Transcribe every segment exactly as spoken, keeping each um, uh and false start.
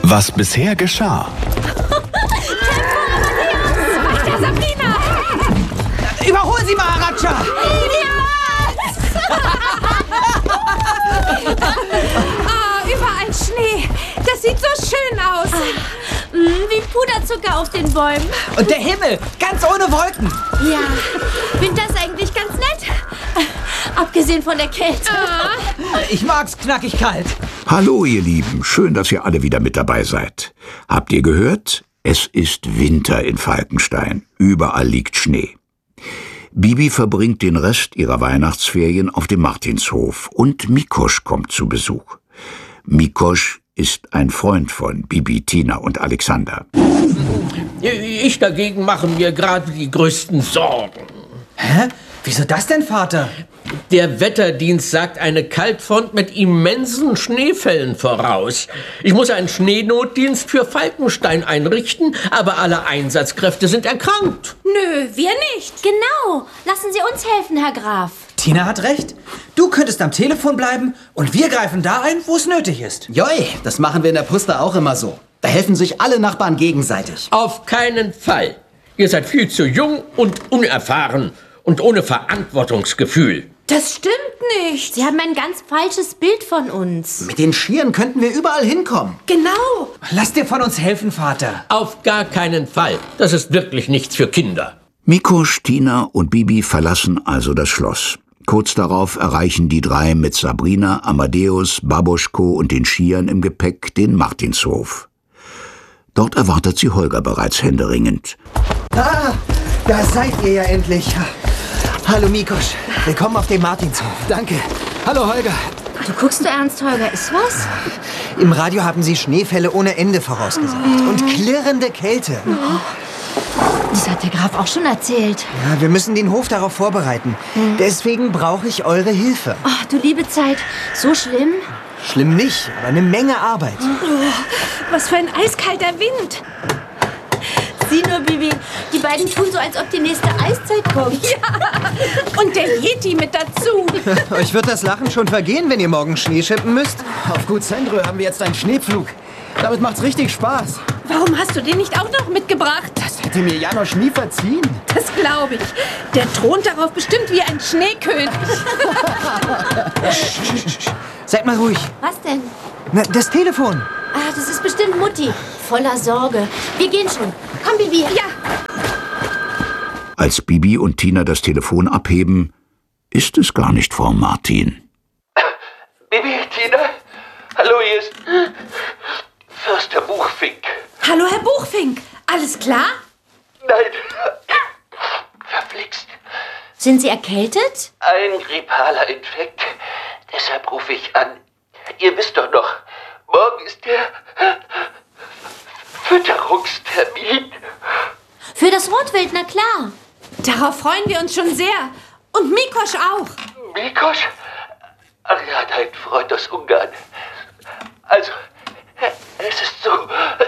Was bisher geschah. Der Sabrina! Überhol sie mal, Aracha! Ah, überall Schnee. Das sieht so schön aus. Ah, wie Puderzucker auf den Bäumen. Und der Himmel, ganz ohne Wolken. Ja, find das eigentlich ganz nett. Abgesehen von der Kälte. Ah. Ich mag's knackig kalt. Hallo, ihr Lieben. Schön, dass ihr alle wieder mit dabei seid. Habt ihr gehört? Es ist Winter in Falkenstein. Überall liegt Schnee. Bibi verbringt den Rest ihrer Weihnachtsferien auf dem Martinshof und Mikosch kommt zu Besuch. Mikosch ist ein Freund von Bibi, Tina und Alexander. Ich dagegen mache mir gerade die größten Sorgen. Hä? Wieso das denn, Vater? Der Wetterdienst sagt eine Kaltfront mit immensen Schneefällen voraus. Ich muss einen Schneenotdienst für Falkenstein einrichten, aber alle Einsatzkräfte sind erkrankt. Nö, wir nicht. Genau. Lassen Sie uns helfen, Herr Graf. Tina hat recht. Du könntest am Telefon bleiben und wir greifen da ein, wo es nötig ist. Joi, das machen wir in der Puster auch immer so. Da helfen sich alle Nachbarn gegenseitig. Auf keinen Fall. Ihr seid viel zu jung und unerfahren und ohne Verantwortungsgefühl. Das stimmt nicht. Sie haben ein ganz falsches Bild von uns. Mit den Schieren könnten wir überall hinkommen. Genau. Lass dir von uns helfen, Vater. Auf gar keinen Fall. Das ist wirklich nichts für Kinder. Mikosch, Tina und Bibi verlassen also das Schloss. Kurz darauf erreichen die drei mit Sabrina, Amadeus, Babuschko und den Schieren im Gepäck den Martinshof. Dort erwartet sie Holger bereits händeringend. Ah, da seid ihr ja endlich. Hallo Mikosch, willkommen auf dem Martinshof. Danke. Hallo Holger. Du guckst so ernst, Holger. Ist was? Im Radio haben sie Schneefälle ohne Ende vorausgesagt. Mhm. Und klirrende Kälte. Oh. Das hat der Graf auch schon erzählt. Ja, wir müssen den Hof darauf vorbereiten. Mhm. Deswegen brauche ich eure Hilfe. Ach, du liebe Zeit. So schlimm? Schlimm nicht, aber eine Menge Arbeit. Oh, was für ein eiskalter Wind. Sieh nur, Bibi, die beiden tun so, als ob die nächste Eiszeit kommt. Ja, und der Yeti mit dazu. Euch wird das Lachen schon vergehen, wenn ihr morgen Schnee schippen müsst. Auf Gut Sendrö haben wir jetzt einen Schneepflug. Damit macht's richtig Spaß. Warum hast du den nicht auch noch mitgebracht? Das hätte mir Janosch nie verziehen. Das glaube ich. Der thront darauf bestimmt wie ein Schneekönig. Seid mal ruhig. Was denn? Na, das Telefon. Ah, das ist bestimmt Mutti. Voller Sorge. Wir gehen schon. Komm, Bibi. Ja. Als Bibi und Tina das Telefon abheben, ist es gar nicht Frau Martin. Bibi, Tina? Hallo, hier ist Förster Buchfink. Hallo, Herr Buchfink. Alles klar? Nein. Verflixt. Sind Sie erkältet? Ein grippaler Infekt. Deshalb rufe ich an. Ihr wisst doch noch, morgen ist der Fütterungstermin. Für das Rotwild, na klar. Darauf freuen wir uns schon sehr. Und Mikosch auch. Mikosch? Ach ja, dein Freund aus Ungarn. Also, es ist so.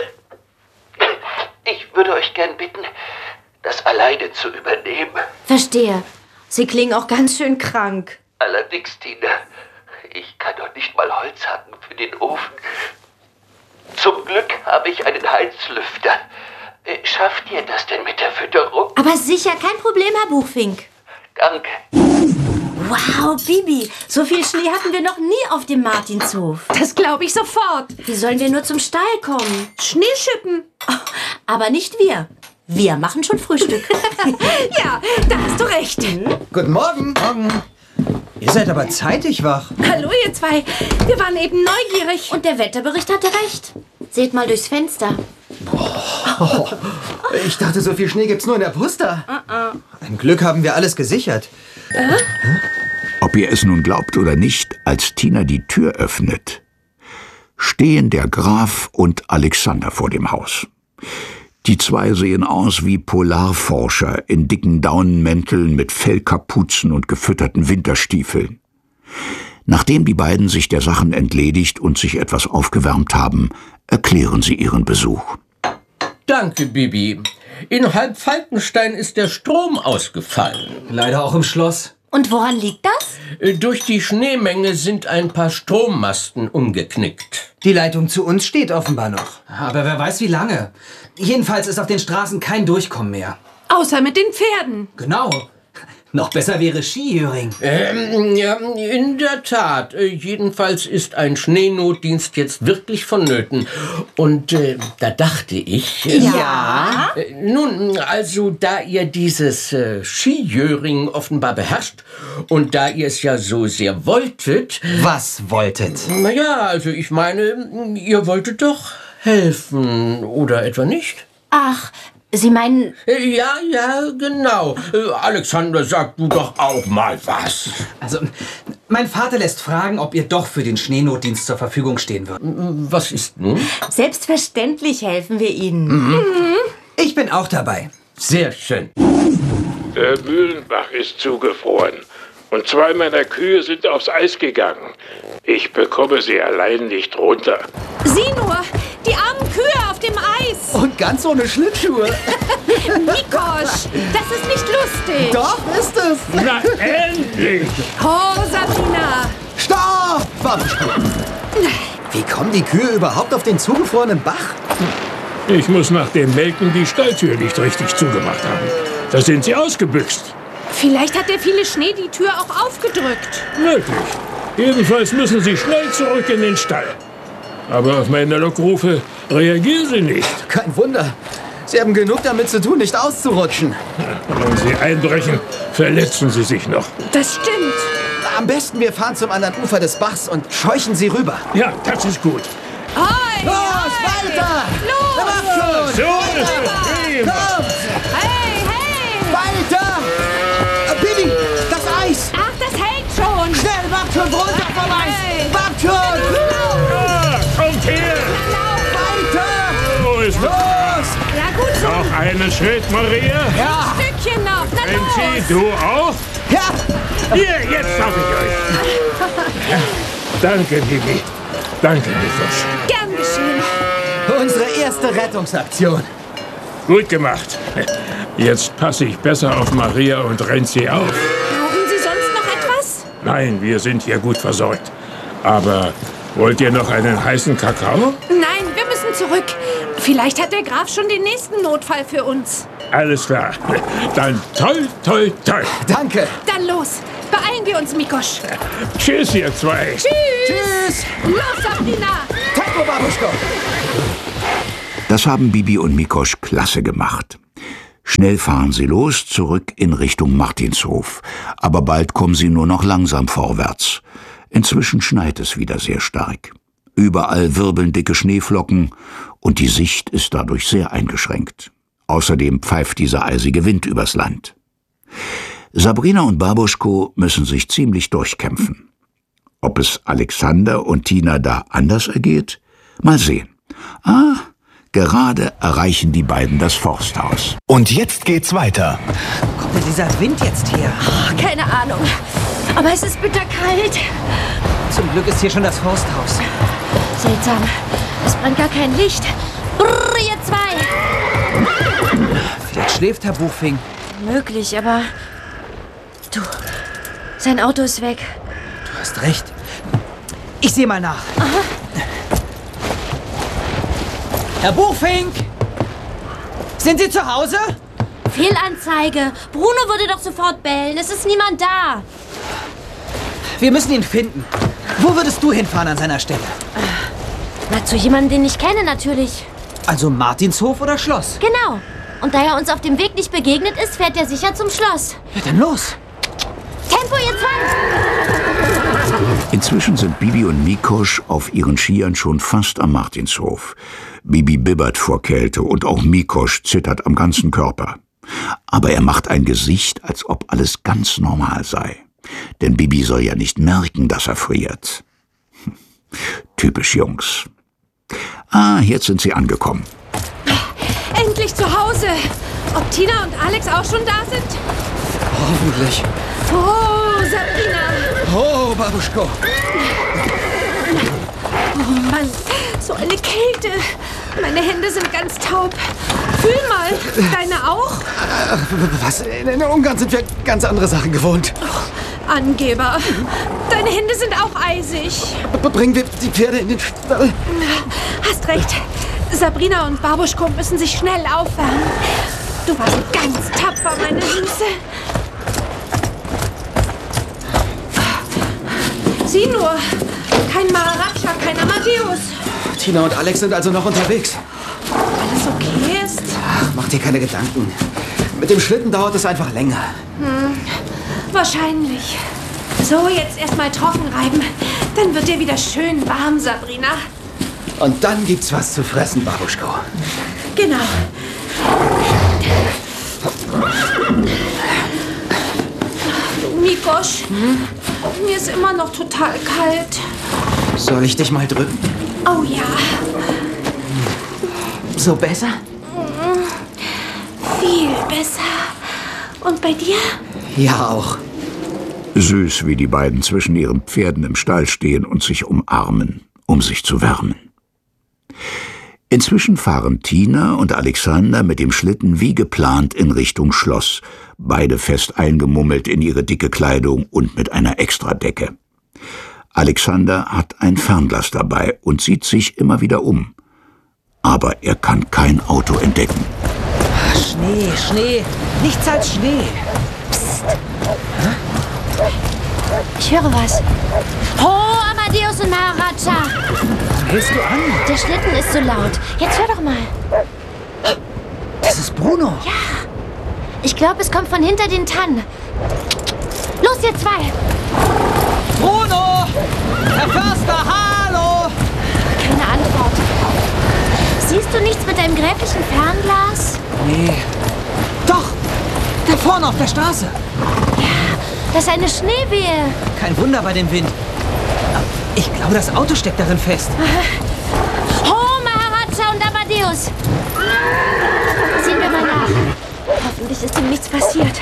Ich würde euch gern bitten, das alleine zu übernehmen. Verstehe. Sie klingen auch ganz schön krank. Allerdings, Tina, ich kann doch nicht mal Holz hacken für den Ofen. Zum Glück habe ich einen Heizlüfter. Schafft ihr das denn mit der Fütterung? Aber sicher, kein Problem, Herr Buchfink. Danke. Wow, Bibi, so viel Schnee hatten wir noch nie auf dem Martinshof. Das glaube ich sofort. Wie sollen wir nur zum Stall kommen? Schneeschippen. Oh, aber nicht wir. Wir machen schon Frühstück. Ja, da hast du recht. Mhm. Guten Morgen. Morgen. Ihr seid aber zeitig wach. Hallo, ihr zwei. Wir waren eben neugierig. Und der Wetterbericht hatte recht. Seht mal durchs Fenster. Oh, ich dachte, so viel Schnee gibt's nur in der Puster. Uh-uh. Ein Glück haben wir alles gesichert. Äh? Ob ihr es nun glaubt oder nicht, als Tina die Tür öffnet, stehen der Graf und Alexander vor dem Haus. Die zwei sehen aus wie Polarforscher in dicken Daunenmänteln mit Fellkapuzen und gefütterten Winterstiefeln. Nachdem die beiden sich der Sachen entledigt und sich etwas aufgewärmt haben, erklären sie ihren Besuch. Danke, Bibi. In Halb Falkenstein ist der Strom ausgefallen. Leider auch im Schloss. Und woran liegt das? Äh, Durch die Schneemenge sind ein paar Strommasten umgeknickt. Die Leitung zu uns steht offenbar noch. Aber wer weiß wie lange. Jedenfalls ist auf den Straßen kein Durchkommen mehr. Außer mit den Pferden. Genau. Noch besser wäre Skijöring. Ähm, ja, in der Tat. Äh, jedenfalls ist ein Schneenotdienst jetzt wirklich vonnöten. Und äh, da dachte ich... Äh, Ja? Äh, nun, also da ihr dieses äh, Skijöring offenbar beherrscht und da ihr es ja so sehr wolltet... Was wolltet? Naja, also ich meine, ihr wolltet doch helfen, oder etwa nicht? Ach, Sie meinen... Äh, Ja, ja, genau. Äh, Alexander, sag du doch auch mal was. Also, mein Vater lässt fragen, ob ihr doch für den Schneenotdienst zur Verfügung stehen würdet. Was ist nun? Selbstverständlich helfen wir Ihnen. Mhm. Ich bin auch dabei. Sehr schön. Der Mühlenbach ist zugefroren und zwei meiner Kühe sind aufs Eis gegangen. Ich bekomme sie allein nicht runter. Sieh nur, die armen Kühe auf dem Eis. Und ganz ohne Schlittschuhe. Mikosch, das ist nicht lustig. Doch, ist es. Na endlich! Oh, Sabrina. Stopp! Babuschko. Wie kommen die Kühe überhaupt auf den zugefrorenen Bach? Ich muss nach dem Melken die Stalltür nicht richtig zugemacht haben. Da sind sie ausgebüxt. Vielleicht hat der viele Schnee die Tür auch aufgedrückt. Möglich. Jedenfalls müssen sie schnell zurück in den Stall. Aber auf meine Lockrufe reagieren sie nicht. Kein Wunder. Sie haben genug damit zu tun, nicht auszurutschen. Wenn sie einbrechen, verletzen sie sich noch. Das stimmt. Am besten wir fahren zum anderen Ufer des Bachs und scheuchen sie rüber. Ja, das ist gut. Hoi, Los, hoi. weiter! Los! Na, mach schon! So ist es prima. Kommt! Hey, hey! Weiter! Äh, Bibi, das Eis! Ach, das hält schon. Schnell, macht schon runter vom Eis! Hey. Macht schon! Ah, kommt her! Weiter! So ist es. Los! Ja, gut so. Noch einen Schritt, Maria. Ja! Ein Stückchen noch. Na Renzi, los. du auch? Ja! Hier, jetzt hab ich euch. Danke, Bibi. Danke, Mikosch. Gern geschehen. Unsere erste Rettungsaktion. Gut gemacht. Jetzt passe ich besser auf Maria und Renzi auf. Brauchen Sie sonst noch etwas? Nein, wir sind hier gut versorgt. Aber wollt ihr noch einen heißen Kakao? Nein, wir müssen zurück. Vielleicht hat der Graf schon den nächsten Notfall für uns. Alles klar. Dann toll, toll, toll. Danke. Dann los. Beeilen wir uns, Mikosch. Tschüss, ihr zwei. Tschüss. Tschüss. Los, Sabrina. Tempo, Babuschko. Das haben Bibi und Mikosch klasse gemacht. Schnell fahren sie los, zurück in Richtung Martinshof. Aber bald kommen sie nur noch langsam vorwärts. Inzwischen schneit es wieder sehr stark. Überall wirbeln dicke Schneeflocken und die Sicht ist dadurch sehr eingeschränkt. Außerdem pfeift dieser eisige Wind übers Land. Sabrina und Babuschko müssen sich ziemlich durchkämpfen. Ob es Alexander und Tina da anders ergeht? Mal sehen. Ah, gerade erreichen die beiden das Forsthaus. Und jetzt geht's weiter. Wo kommt denn dieser Wind jetzt her? Oh, keine Ahnung. Aber es ist bitterkalt. Zum Glück ist hier schon das Forsthaus. Seltsam. Es brennt gar kein Licht. Brrr, ihr zwei. Vielleicht schläft Herr Buchfink. Möglich, aber... Du, sein Auto ist weg. Du hast recht. Ich sehe mal nach. Aha. Herr Buchfink! Sind Sie zu Hause? Fehlanzeige. Bruno würde doch sofort bellen. Es ist niemand da. Wir müssen ihn finden. Wo würdest du hinfahren an seiner Stelle? Na, zu jemandem, den ich kenne, natürlich. Also Martinshof oder Schloss? Genau. Und da er uns auf dem Weg nicht begegnet ist, fährt er sicher zum Schloss. Ja, dann los. Tempo, ihr zwei! Inzwischen sind Bibi und Mikosch auf ihren Skiern schon fast am Martinshof. Bibi bibbert vor Kälte und auch Mikosch zittert am ganzen Körper. Aber er macht ein Gesicht, als ob alles ganz normal sei. Denn Bibi soll ja nicht merken, dass er friert. Hm. Typisch Jungs. Ah, jetzt sind sie angekommen. Endlich zu Hause. Ob Tina und Alex auch schon da sind? Hoffentlich. Oh, Sabrina. Oh, Babuschko. Oh Mann, so eine Kälte. Meine Hände sind ganz taub. Fühl mal, deine auch? Was? In Ungarn sind wir ganz andere Sachen gewohnt. Oh, Angeber. Deine Hände sind auch eisig. B- Bringen wir die Pferde in den Stall? Hast recht. Sabrina und Babuschko müssen sich schnell aufwärmen. Du warst ganz tapfer, meine Süße. Sieh nur, kein Maharaja, kein Amadeus. Tina und Alex sind also noch unterwegs. Alles okay ist? Ach, mach dir keine Gedanken. Mit dem Schlitten dauert es einfach länger. Hm, wahrscheinlich. So, jetzt erstmal trocken reiben. Dann wird dir wieder schön warm, Sabrina. Und dann gibt's was zu fressen, Babuschko. Genau. Mikosch, hm? Mir ist immer noch total kalt. Soll ich dich mal drücken? Oh ja. So besser? Viel besser. Und bei dir? Ja, auch. Süß, wie die beiden zwischen ihren Pferden im Stall stehen und sich umarmen, um sich zu wärmen. Inzwischen fahren Tina und Alexander mit dem Schlitten wie geplant in Richtung Schloss, beide fest eingemummelt in ihre dicke Kleidung und mit einer Extradecke. Alexander hat ein Fernglas dabei und sieht sich immer wieder um. Aber er kann kein Auto entdecken. Schnee, Schnee. Nichts als Schnee. Psst. Ich höre was. Ho, Amadeus und Maharaja. Hältst du an? Der Schlitten ist so laut. Jetzt hör doch mal. Das ist Bruno. Ja. Ich glaube, es kommt von hinter den Tannen. Los, ihr zwei. Bruno! Herr Förster, hallo! Keine Antwort. Siehst du nichts mit deinem gräflichen Fernglas? Nee. Doch! Da vorne auf der Straße. Ja, das ist eine Schneewehe. Kein Wunder bei dem Wind. Ich glaube, das Auto steckt darin fest. Ho, Maharaja und Amadeus. Sehen wir mal nach. Hoffentlich ist ihm nichts passiert.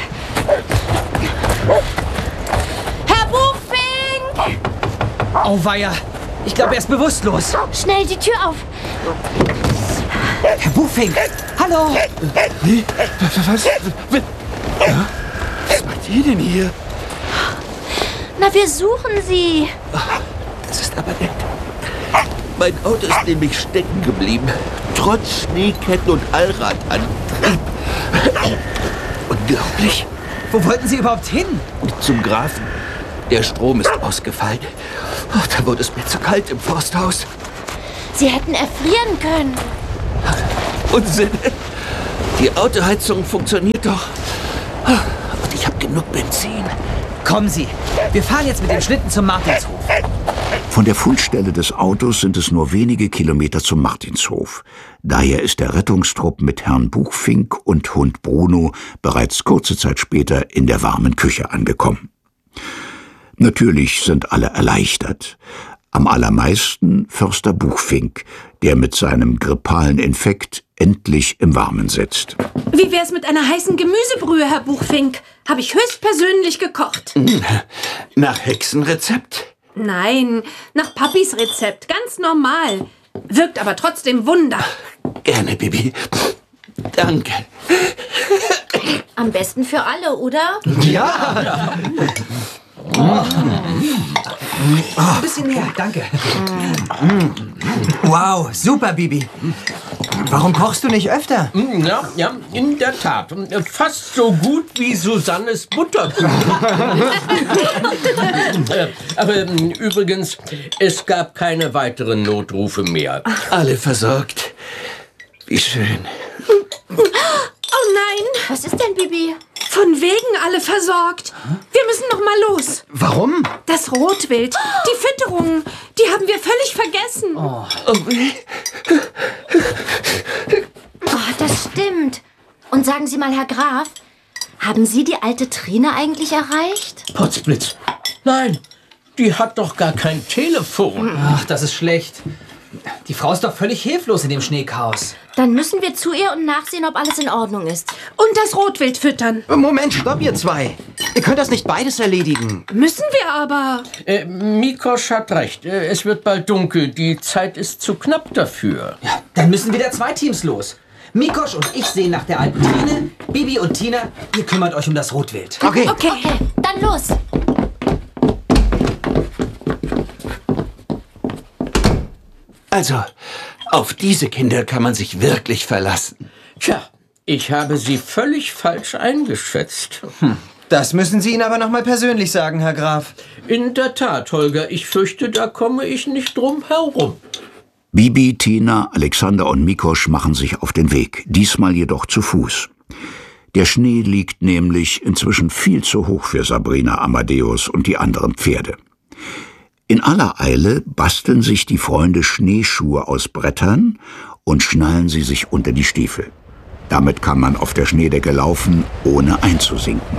Herr Buchfink! Auweia. Ich glaube, er ist bewusstlos. Schnell die Tür auf. Herr Buchfink! Hallo! Wie? Was? Ja? Was macht ihr denn hier? Na, wir suchen Sie. Das ist aber nett. Mein Auto ist nämlich stecken geblieben. Trotz Schneeketten und Allradantrieb. Unglaublich. Wo wollten Sie überhaupt hin? Zum Grafen. Der Strom ist ausgefallen. Oh, da wurde es mir zu kalt im Forsthaus. Sie hätten erfrieren können. Unsinn. Die Autoheizung funktioniert doch. Und ich habe genug Benzin. Kommen Sie. Wir fahren jetzt mit dem Schlitten zum Martinshof. Von der Fundstelle des Autos sind es nur wenige Kilometer zum Martinshof. Daher ist der Rettungstrupp mit Herrn Buchfink und Hund Bruno bereits kurze Zeit später in der warmen Küche angekommen. Natürlich sind alle erleichtert. Am allermeisten Förster Buchfink, der mit seinem grippalen Infekt endlich im Warmen sitzt. Wie wär's mit einer heißen Gemüsebrühe, Herr Buchfink? Habe ich höchstpersönlich gekocht. Nach Hexenrezept? Nein, nach Papis Rezept. Ganz normal. Wirkt aber trotzdem Wunder. Gerne, Bibi. Danke. Am besten für alle, oder? Ja! Oh. Ein bisschen mehr, danke. Wow, super, Bibi. Warum kochst du nicht öfter? Ja, ja, in der Tat. Fast so gut wie Susannes Butterkuchen. Aber übrigens, es gab keine weiteren Notrufe mehr. Alle versorgt. Wie schön. Oh nein! Was ist denn, Bibi? Von wegen alle versorgt. Wir müssen noch mal los. Warum? Das Rotwild, die Fütterungen, die haben wir völlig vergessen. Oh. Oh, das stimmt. Und sagen Sie mal, Herr Graf, haben Sie die alte Trine eigentlich erreicht? Potzblitz. Nein, die hat doch gar kein Telefon. Ach, das ist schlecht. Die Frau ist doch völlig hilflos in dem Schneechaos. Dann müssen wir zu ihr und nachsehen, ob alles in Ordnung ist. Und das Rotwild füttern. Moment, stopp, ihr zwei. Ihr könnt das nicht beides erledigen. Müssen wir aber. Äh, Mikosch hat recht. Es wird bald dunkel. Die Zeit ist zu knapp dafür. Ja, dann müssen wieder zwei Teams los. Mikosch und ich sehen nach der alten Trine. Bibi und Tina, ihr kümmert euch um das Rotwild. Okay. Okay, dann los. Also, auf diese Kinder kann man sich wirklich verlassen. Tja, ich habe sie völlig falsch eingeschätzt. Hm. Das müssen Sie ihnen aber noch mal persönlich sagen, Herr Graf. In der Tat, Holger, ich fürchte, da komme ich nicht drum herum. Bibi, Tina, Alexander und Mikosch machen sich auf den Weg, diesmal jedoch zu Fuß. Der Schnee liegt nämlich inzwischen viel zu hoch für Sabrina, Amadeus und die anderen Pferde. In aller Eile basteln sich die Freunde Schneeschuhe aus Brettern und schnallen sie sich unter die Stiefel. Damit kann man auf der Schneedecke laufen, ohne einzusinken.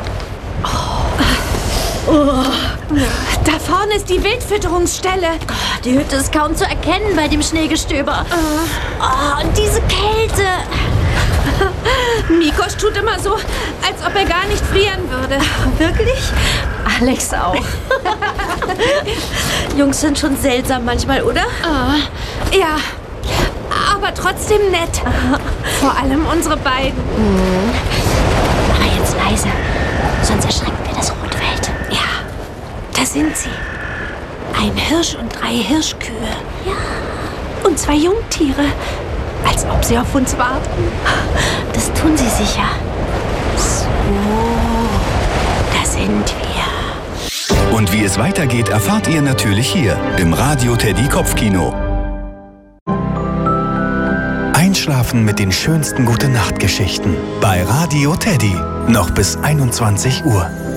Oh. Oh. Da vorne ist die Wildfütterungsstelle. Oh, die Hütte ist kaum zu erkennen bei dem Schneegestöber. Oh, oh und diese Kälte. Mikosch tut immer so, als ob er gar nicht frieren würde. Wirklich? Alex auch. Jungs sind schon seltsam manchmal, oder? Oh, ja, aber trotzdem nett. Vor allem unsere beiden. Mhm. Aber jetzt leise, sonst erschrecken wir das Rotwild. Ja, da sind sie. Ein Hirsch und drei Hirschkühe. Ja. Und zwei Jungtiere. Als ob sie auf uns warten. Das tun sie sicher. So, da sind wir. Und wie es weitergeht, erfahrt ihr natürlich hier im Radio Teddy Kopfkino. Einschlafen mit den schönsten Gute-Nacht-Geschichten bei Radio Teddy. Noch bis einundzwanzig Uhr.